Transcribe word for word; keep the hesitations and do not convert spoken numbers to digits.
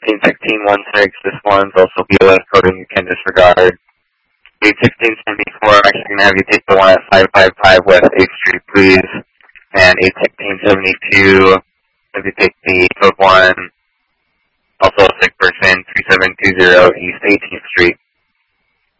sixteen sixteen one six, this one's also B L S coding you can disregard. eight sixteen seventy-four, I'm actually going to have you take the one at five five five West eighth Street, please. And eight sixteen seventy-two, if you take the code one, also a sick person, three seven two zero East eighteenth Street.